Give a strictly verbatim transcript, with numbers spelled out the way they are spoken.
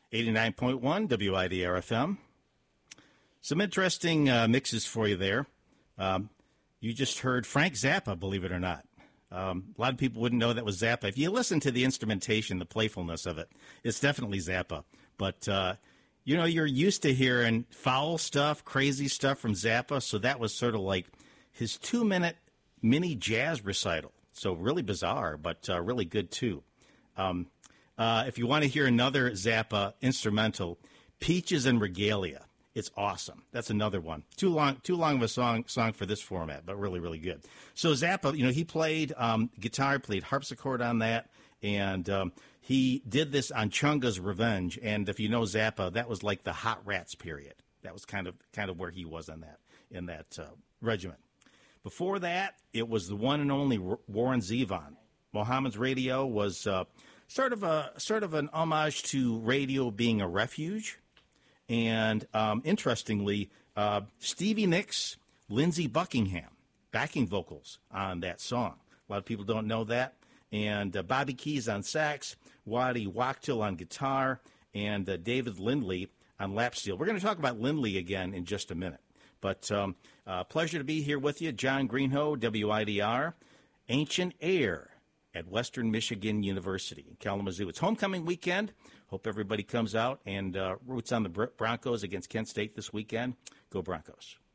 eighty-nine point one W I D R F M. Some interesting uh, mixes for you there. Um, you just heard Frank Zappa, believe it or not. Um, a lot of people wouldn't know that was Zappa. If you listen to the instrumentation, the playfulness of it, it's definitely Zappa. But, uh, you know, you're used to hearing foul stuff, crazy stuff from Zappa, so that was sort of like his two-minute mini jazz recital. So really bizarre, but uh, really good, too. Um, uh, if you want to hear another Zappa instrumental, Peaches and Regalia. It's awesome. That's another one. Too long, too long of a song song for this format, but really, really good. So Zappa, you know, he played um, guitar, played harpsichord on that, and um, he did this on Chunga's Revenge. And if you know Zappa, that was like the Hot Rats period. That was kind of kind of where he was on that in that uh, regiment. Before that, it was the one and only Warren Zevon. Mohammed's Radio was uh, sort of a sort of an homage to radio being a refuge. And um, interestingly, uh, Stevie Nicks, Lindsey Buckingham, backing vocals on that song. A lot of people don't know that. And uh, Bobby Keys on sax, Waddy Wachtel on guitar, and uh, David Lindley on lap steel. We're going to talk about Lindley again in just a minute. But um, uh, pleasure to be here with you. John Greenhoe, W I D R, Ancient Air at Western Michigan University in Kalamazoo. It's homecoming weekend. Hope everybody comes out and uh, roots on the Broncos against Kent State this weekend. Go Broncos.